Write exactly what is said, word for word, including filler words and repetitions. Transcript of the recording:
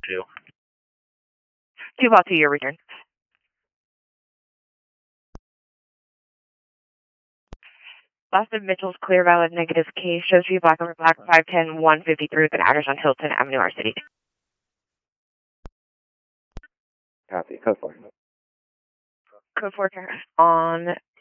two. Two ball two, your return. Boston Mitchell's clear valid negative case shows you black over black five ten one fifty-three with an address on Hilton Avenue, our city. Copy. Code four. Code four on